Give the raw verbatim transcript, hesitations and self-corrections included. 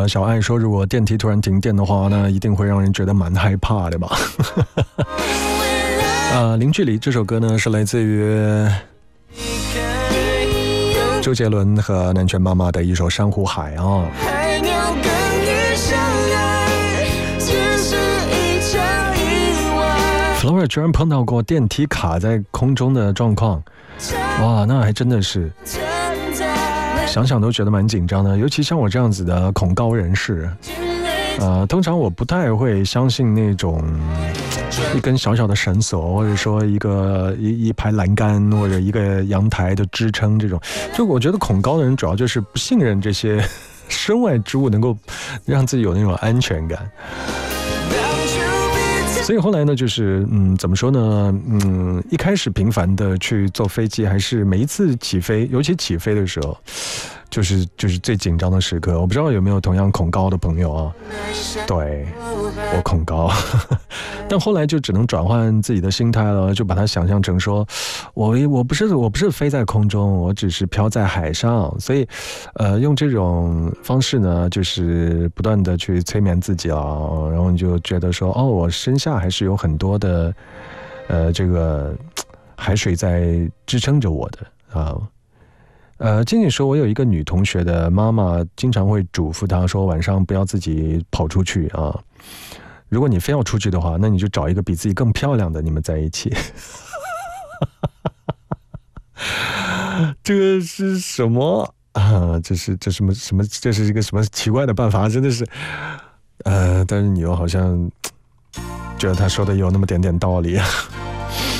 呃，小爱说，如果电梯突然停电的话，那一定会让人觉得蛮害怕的吧。呃，零距离这首歌呢是来自于周杰伦和南拳妈妈的一首《珊瑚海》啊。Flora 居然碰到过电梯卡在空中的状况，哇，那还真的是想想都觉得蛮紧张的，尤其像我这样子的恐高人士，呃，通常我不太会相信那种一根小小的绳索，或者说一个一一排栏杆或者一个阳台的支撑这种，就我觉得恐高的人主要就是不信任这些身外之物能够让自己有那种安全感。所以后来呢，就是嗯，怎么说呢？嗯，一开始频繁的去坐飞机，还是每一次起飞，尤其起飞的时候，就是就是最紧张的时刻。我不知道有没有同样恐高的朋友啊？对，我恐高，但后来就只能转换自己的心态了，就把它想象成说，我我不是我不是飞在空中，我只是飘在海上。所以，呃，用这种方式呢，就是不断的去催眠自己了，然后你就觉得说，哦，我身下还是有很多的，呃，这个海水在支撑着我的啊。呃，静静说，我有一个女同学的妈妈经常会嘱咐她说，晚上不要自己跑出去啊。如果你非要出去的话，那你就找一个比自己更漂亮的，你们在一起。这个是什么啊？这是这什么什么？这是一个什么奇怪的办法？真的是，呃，但是你又好像觉得他说的有那么点点道理。